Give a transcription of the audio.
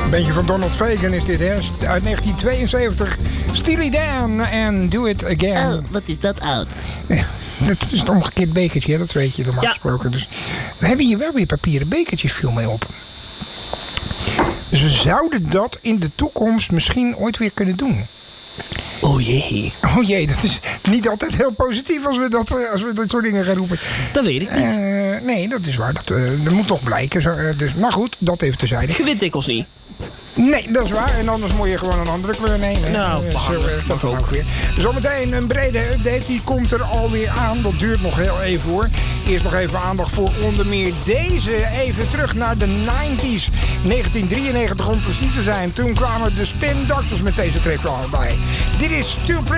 Een beetje van Donald Fagen is dit, hè? Uit 1972. Steely Dan en Do It Again. Oh, wat is dat oud. Ja, dat is een omgekeerd bekertje, dat weet je normaal gesproken. Dus we hebben hier wel weer papieren bekertjes veel mee op. Dus we zouden dat in de toekomst misschien ooit weer kunnen doen. Oh jee. Oh jee, dat is niet altijd heel positief als we dat soort dingen gaan roepen. Dat weet ik niet. Nee, dat is waar. Dat moet nog blijken. Dus, maar goed, dat even terzijde. Je wint dikwijls niet. Nee, dat is waar. En anders moet je gewoon een andere kleur nemen. Nou, dat ook weer. Zometeen een brede update. Die komt er alweer aan. Dat duurt nog heel even hoor. Eerst nog even aandacht voor onder meer deze. Even terug naar de 90s. 1993 om precies te zijn. Toen kwamen de Spin Doctors met deze track bij. Dit is Too Pretty.